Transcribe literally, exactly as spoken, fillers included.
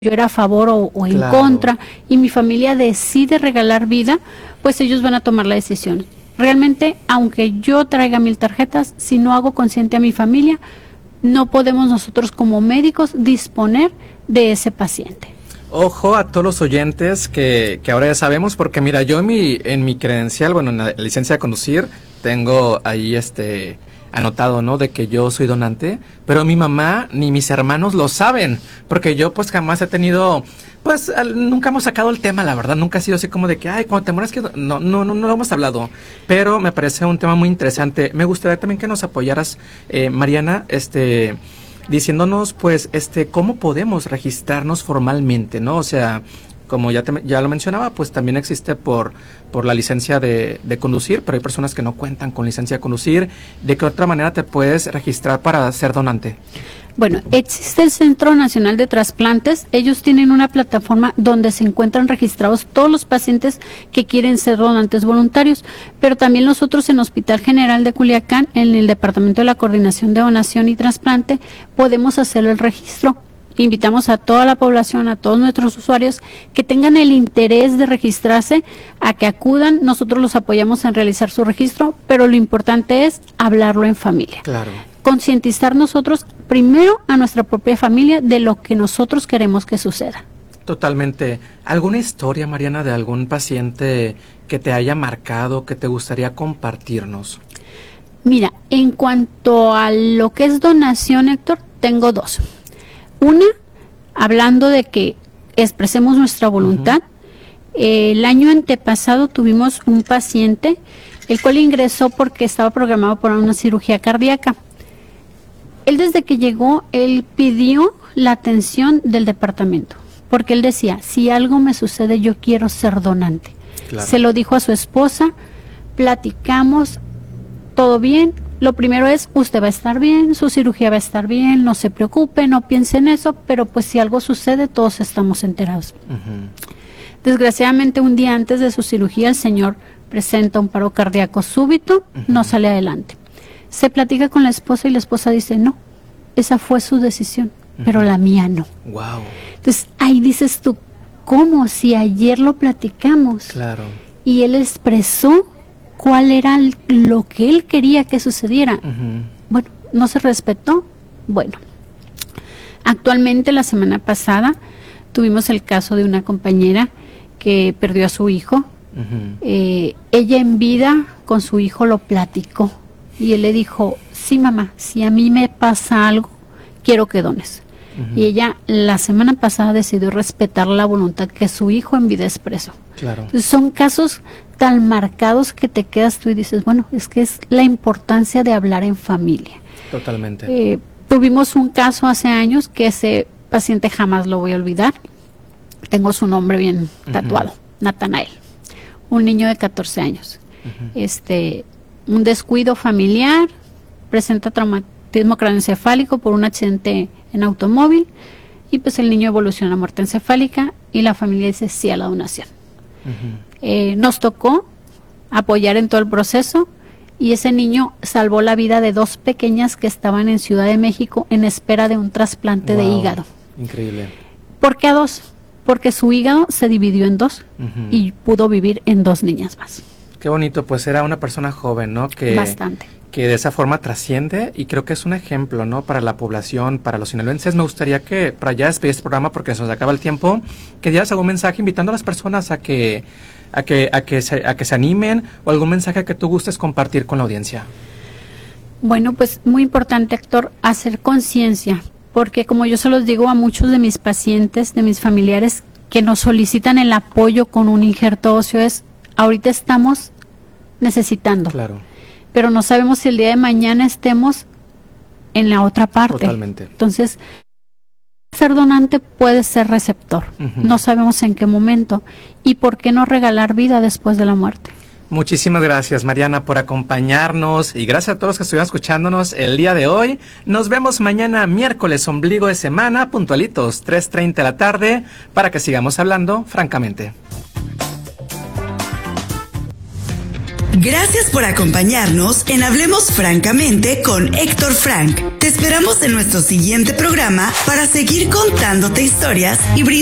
yo era a favor o, o en Claro. contra, y mi familia decide regalar vida, pues ellos van a tomar la decisión. Realmente, aunque yo traiga mil tarjetas, si no hago consciente a mi familia, no podemos nosotros como médicos disponer de ese paciente. Ojo a todos los oyentes que, que ahora ya sabemos, porque mira, yo en mi, en mi credencial, bueno, en la licencia de conducir, tengo ahí este anotado, ¿no?, de que yo soy donante, pero mi mamá ni mis hermanos lo saben, porque yo pues jamás he tenido, pues al, nunca hemos sacado el tema, la verdad, nunca ha sido así como de que, ay, cuando te mueras, que no, no, no, no lo hemos hablado, pero me parece un tema muy interesante. Me gustaría también que nos apoyaras, eh, Mariana, este... diciéndonos, pues, este, cómo podemos registrarnos formalmente, ¿no? O sea, como ya te, ya lo mencionaba, pues también existe por, por la licencia de, de conducir, pero hay personas que no cuentan con licencia de conducir. ¿De qué otra manera te puedes registrar para ser donante? Bueno, existe el Centro Nacional de Trasplantes. Ellos tienen una plataforma donde se encuentran registrados todos los pacientes que quieren ser donantes voluntarios, pero también nosotros en Hospital General de Culiacán, en el Departamento de la Coordinación de Donación y Trasplante, podemos hacer el registro. Invitamos a toda la población, a todos nuestros usuarios que tengan el interés de registrarse, a que acudan. Nosotros los apoyamos en realizar su registro, pero lo importante es hablarlo en familia. Claro. Concientizar nosotros primero a nuestra propia familia de lo que nosotros queremos que suceda. Totalmente. ¿Alguna historia, Mariana, de algún paciente que te haya marcado, que te gustaría compartirnos? Mira, en cuanto a lo que es donación, Héctor, tengo dos. Una, hablando de que expresemos nuestra voluntad. Uh-huh. eh, el año antepasado tuvimos un paciente, el cual ingresó porque estaba programado para una cirugía cardíaca. Él desde que llegó, él pidió la atención del departamento, porque él decía, si algo me sucede, yo quiero ser donante. Claro. Se lo dijo a su esposa, platicamos, todo bien. Lo primero es, usted va a estar bien, su cirugía va a estar bien, no se preocupe, no piense en eso, pero pues si algo sucede, todos estamos enterados. Uh-huh. Desgraciadamente, un día antes de su cirugía, el señor presenta un paro cardíaco súbito, uh-huh. no sale adelante. Se platica con la esposa y la esposa dice, no, esa fue su decisión, uh-huh. pero la mía no. Wow. Entonces, ahí dices tú, ¿cómo? Si ayer lo platicamos. Claro. Y él expresó cuál era lo que él quería que sucediera. Uh-huh. Bueno, no se respetó. Bueno, actualmente la semana pasada tuvimos el caso de una compañera que perdió a su hijo. Uh-huh. Eh, ella en vida con su hijo lo platicó y él le dijo, sí mamá, si a mí me pasa algo, quiero que dones. Uh-huh. Y ella la semana pasada decidió respetar la voluntad que su hijo en vida expresó. Claro. Entonces, son casos tan marcados que te quedas tú y dices, bueno, es que es la importancia de hablar en familia. Totalmente. Eh, tuvimos un caso hace años que ese paciente jamás lo voy a olvidar. Tengo su nombre bien tatuado, uh-huh. Natanael, un niño de catorce años. Uh-huh. Este, un descuido familiar, presenta traumatismo craneoencefálico por un accidente en automóvil y pues el niño evoluciona a muerte encefálica y la familia dice sí a la donación. Uh-huh. Eh, nos tocó apoyar en todo el proceso y ese niño salvó la vida de dos pequeñas que estaban en Ciudad de México en espera de un trasplante wow, de hígado. Increíble. ¿Por qué a dos? Porque su hígado se dividió en dos uh-huh. y pudo vivir en dos niñas más. Qué bonito, pues era una persona joven, ¿no? Que, Bastante. Que de esa forma trasciende y creo que es un ejemplo, ¿no? Para la población, para los sinaloenses. Me gustaría que, para ya despedir este programa porque se nos acaba el tiempo, que dieras algún mensaje invitando a las personas a que, a que, a que se, a que se animen o algún mensaje que tú gustes compartir con la audiencia. Bueno, pues muy importante, Héctor, hacer conciencia, porque como yo se los digo a muchos de mis pacientes, de mis familiares que nos solicitan el apoyo con un injerto óseo, es ahorita estamos necesitando. Claro. Pero no sabemos si el día de mañana estemos en la otra parte. Totalmente. Entonces, ser donante puede ser receptor. Uh-huh. No sabemos en qué momento. ¿Y por qué no regalar vida después de la muerte? Muchísimas gracias, Mariana, por acompañarnos y gracias a todos los que estuvieron escuchándonos el día de hoy. Nos vemos mañana miércoles, ombligo de semana, puntualitos, tres treinta de la tarde, para que sigamos hablando francamente. Gracias por acompañarnos en Hablemos Francamente con Héctor Frank. Te esperamos en nuestro siguiente programa para seguir contándote historias y brindar